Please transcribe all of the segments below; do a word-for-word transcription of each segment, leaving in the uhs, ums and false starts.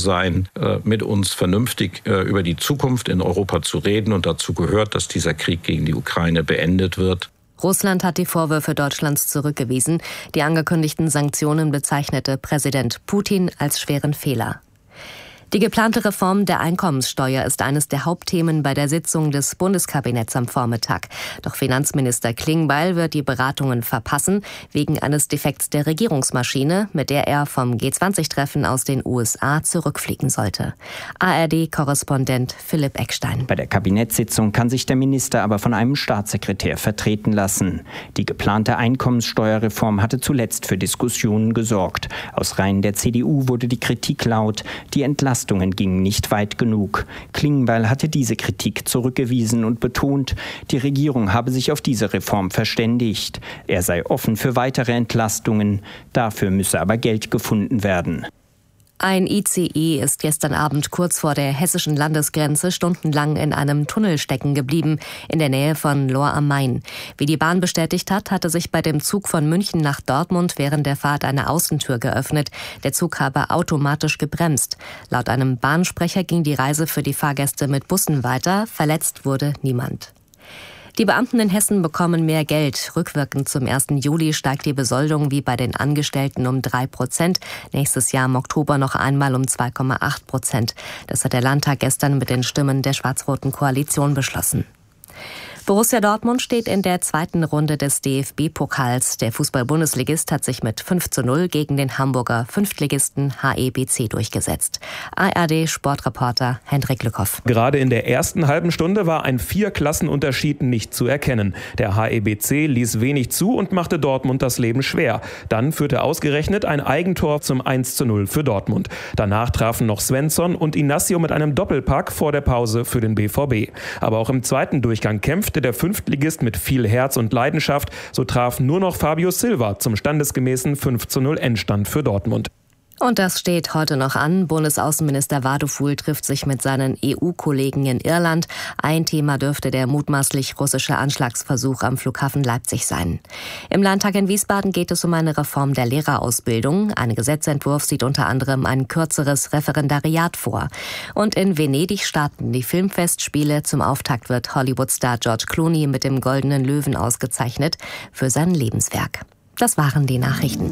sein, mit uns vernünftig über die Zukunft in Europa zu reden. Und dazu gehört, dass dieser Krieg gegen die Ukraine beendet wird. Russland hat die Vorwürfe Deutschlands zurückgewiesen. Die angekündigten Sanktionen bezeichnete Präsident Putin als schweren Fehler. Die geplante Reform der Einkommenssteuer ist eines der Hauptthemen bei der Sitzung des Bundeskabinetts am Vormittag. Doch Finanzminister Klingbeil wird die Beratungen verpassen, wegen eines Defekts der Regierungsmaschine, mit der er vom G zwanzig Treffen aus den U S A zurückfliegen sollte. A R D-Korrespondent Philipp Eckstein. Bei der Kabinettssitzung kann sich der Minister aber von einem Staatssekretär vertreten lassen. Die geplante Einkommenssteuerreform hatte zuletzt für Diskussionen gesorgt. Aus Reihen der C D U wurde die Kritik laut, die Entlastung gingen nicht weit genug. Klingbeil hatte diese Kritik zurückgewiesen und betont, die Regierung habe sich auf diese Reform verständigt. Er sei offen für weitere Entlastungen. Dafür müsse aber Geld gefunden werden. Ein I C E ist gestern Abend kurz vor der hessischen Landesgrenze stundenlang in einem Tunnel stecken geblieben, in der Nähe von Lohr am Main. Wie die Bahn bestätigt hat, hatte sich bei dem Zug von München nach Dortmund während der Fahrt eine Außentür geöffnet. Der Zug habe automatisch gebremst. Laut einem Bahnsprecher ging die Reise für die Fahrgäste mit Bussen weiter. Verletzt wurde niemand. Die Beamten in Hessen bekommen mehr Geld. Rückwirkend zum ersten Juli steigt die Besoldung wie bei den Angestellten um drei Prozent. Nächstes Jahr im Oktober noch einmal um zwei Komma acht Prozent. Das hat der Landtag gestern mit den Stimmen der schwarz-roten Koalition beschlossen. Borussia Dortmund steht in der zweiten Runde des D F B-Pokals. Der Fußball-Bundesligist hat sich mit fünf zu null gegen den Hamburger Fünftligisten H E B C durchgesetzt. A R D-Sportreporter Hendrik Lückhoff. Gerade in der ersten halben Stunde war ein Vier-Klassenunterschied nicht zu erkennen. Der H E B C ließ wenig zu und machte Dortmund das Leben schwer. Dann führte ausgerechnet ein Eigentor zum eins zu null für Dortmund. Danach trafen noch Svensson und Inacio mit einem Doppelpack vor der Pause für den B V B. Aber auch im zweiten Durchgang kämpfte der Fünftligist mit viel Herz und Leidenschaft. So traf nur noch Fabio Silva zum standesgemäßen fünf zu null Endstand für Dortmund. Und das steht heute noch an. Bundesaußenminister Waduful trifft sich mit seinen E U-Kollegen in Irland. Ein Thema dürfte der mutmaßlich russische Anschlagsversuch am Flughafen Leipzig sein. Im Landtag in Wiesbaden geht es um eine Reform der Lehrerausbildung. Ein Gesetzentwurf sieht unter anderem ein kürzeres Referendariat vor. Und in Venedig starten die Filmfestspiele. Zum Auftakt wird Hollywood-Star George Clooney mit dem Goldenen Löwen ausgezeichnet für sein Lebenswerk. Das waren die Nachrichten.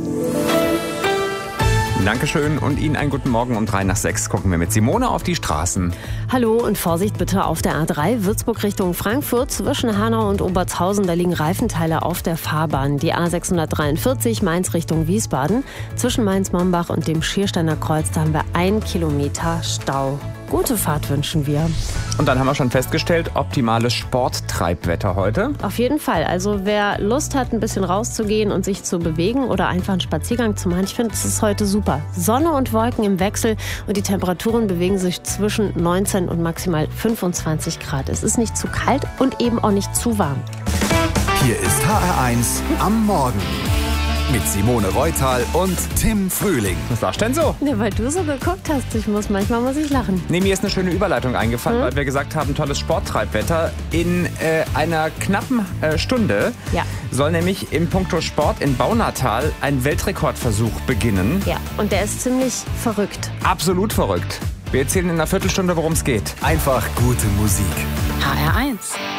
Dankeschön und Ihnen einen guten Morgen. Um drei nach sechs gucken wir mit Simone auf die Straßen. Hallo und Vorsicht bitte auf der A drei Würzburg Richtung Frankfurt. Zwischen Hanau und Obertshausen, da liegen Reifenteile auf der Fahrbahn. Die A sechshundertdreiundvierzig Mainz Richtung Wiesbaden. Zwischen Mainz-Mombach und dem Schiersteiner Kreuz, da haben wir ein Kilometer Stau. Gute Fahrt wünschen wir. Und dann haben wir schon festgestellt, optimales Sporttreibwetter heute. Auf jeden Fall. Also wer Lust hat, ein bisschen rauszugehen und sich zu bewegen oder einfach einen Spaziergang zu machen, ich finde, es ist heute super. Sonne und Wolken im Wechsel und die Temperaturen bewegen sich zwischen neunzehn und maximal fünfundzwanzig Grad. Es ist nicht zu kalt und eben auch nicht zu warm. Hier ist H R eins am Morgen. Mit Simone Reutal und Tim Frühling. Was sagst du denn so? Ja, weil du so geguckt hast. Ich muss, manchmal muss ich lachen. Nee, mir ist eine schöne Überleitung eingefallen, hm? weil wir gesagt haben, tolles Sporttreibwetter. In äh, einer knappen äh, Stunde ja. soll nämlich im Punkto Sport in Baunatal ein Weltrekordversuch beginnen. Ja, und der ist ziemlich verrückt. Absolut verrückt. Wir erzählen in einer Viertelstunde, worum es geht. Einfach gute Musik. H R eins.